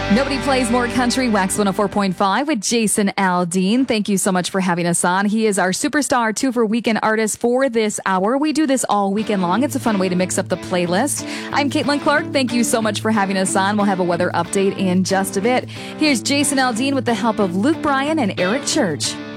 Nobody plays more country. Wax 104.5 with Jason Aldean. Thank you so much for having us on. He is our superstar 2 for Weekend artist for this hour. We do this all weekend long. It's a fun way to mix up the playlist. I'm Caitlin Clark. Thank you so much for having us on. We'll have a weather update in just a bit. Here's Jason Aldean with the help of Luke Bryan and Eric Church.